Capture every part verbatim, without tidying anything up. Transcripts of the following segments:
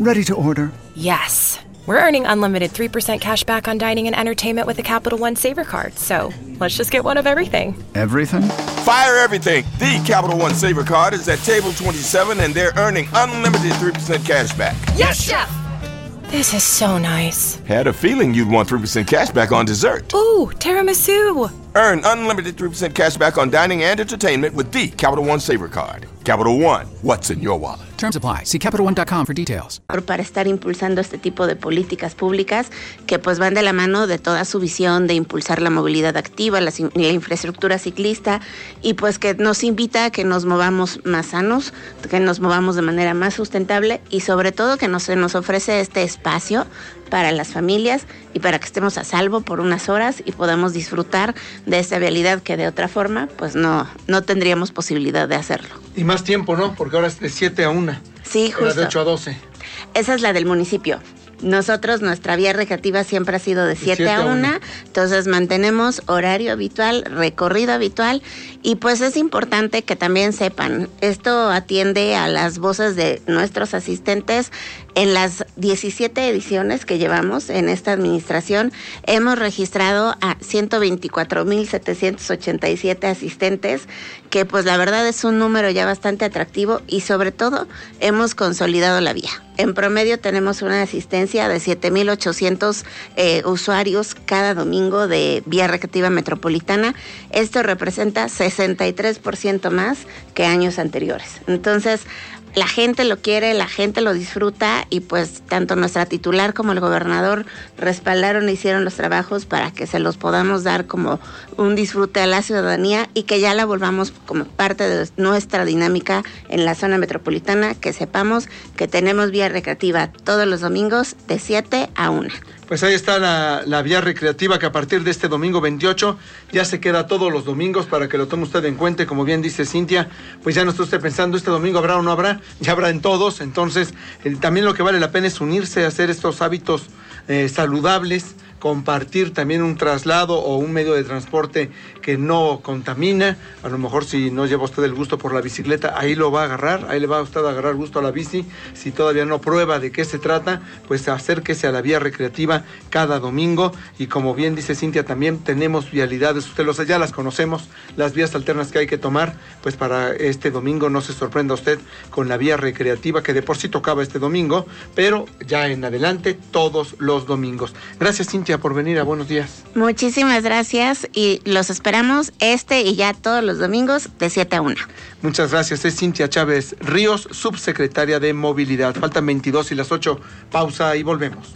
Ready to order. Yes. We're earning unlimited three percent cash back on dining and entertainment with the Capital One Saver Card. So let's just get one of everything. Everything? Fire everything. The Capital One Saver Card is at table twenty-seven, and they're earning unlimited three percent cash back. Yes, Chef! This is so nice. Had a feeling you'd want three percent cash back on dessert. Ooh, tiramisu. Earn unlimited three percent cash back on dining and entertainment with the Capital One Saver Card. Capital One, what's in your wallet? Terms apply. See Capital One dot com for details. Para estar impulsando este tipo de políticas públicas que pues van de la mano de toda su visión de impulsar la movilidad activa, la, la infraestructura ciclista y pues que nos invita a que nos movamos más sanos, que nos movamos de manera más sustentable y sobre todo que nos, nos ofrece este espacio para las familias y para que estemos a salvo por unas horas y podamos disfrutar de esta vialidad que de otra forma pues no, no tendríamos posibilidad de hacerlo. Y más tiempo, ¿no? Porque ahora es de siete a una. Sí, justo. Era de ocho a doce. Esa es la del municipio. Nosotros, nuestra vía recreativa siempre ha sido de siete a una, entonces mantenemos horario habitual, recorrido habitual y pues es importante que también sepan, esto atiende a las voces de nuestros asistentes. En las diecisiete ediciones que llevamos en esta administración, hemos registrado a ciento veinticuatro mil setecientos ochenta y siete asistentes, que pues la verdad es un número ya bastante atractivo y sobre todo hemos consolidado la vía. En promedio tenemos una asistencia de siete mil ochocientos eh, usuarios cada domingo de vía recreativa metropolitana. Esto representa sesenta y tres por ciento más que años anteriores. Entonces, la gente lo quiere, la gente lo disfruta y pues tanto nuestra titular como el gobernador respaldaron e hicieron los trabajos para que se los podamos dar como un disfrute a la ciudadanía y que ya la volvamos como parte de nuestra dinámica en la zona metropolitana, que sepamos que tenemos vía recreativa todos los domingos de siete a una. Pues ahí está la, la vía recreativa que a partir de este domingo veintiocho ya se queda todos los domingos para que lo tome usted en cuenta. Como bien dice Cintia, pues ya no está usted pensando este domingo habrá o no habrá, ya habrá en todos. Entonces eh, también lo que vale la pena es unirse a hacer estos hábitos eh, saludables, compartir también un traslado o un medio de transporte que no contamina. A lo mejor si no lleva usted el gusto por la bicicleta, ahí lo va a agarrar, ahí le va a usted a agarrar gusto a la bici. Si todavía no prueba de qué se trata, pues acérquese a la vía recreativa cada domingo. Y como bien dice Cintia, también tenemos vialidades, usted los ya las conocemos, las vías alternas que hay que tomar, pues para este domingo no se sorprenda usted con la vía recreativa que de por sí tocaba este domingo, pero ya en adelante todos los domingos. Gracias, Cintia, por venir a Buenos Días. Muchísimas gracias y los esperamos este y ya todos los domingos de siete a una. Muchas gracias. Es Cintia Chávez Ríos, subsecretaria de Movilidad. Faltan veintidós y las ocho. Pausa y volvemos.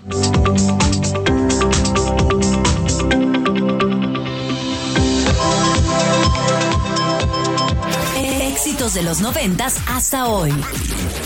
Éxitos de los noventas hasta hoy.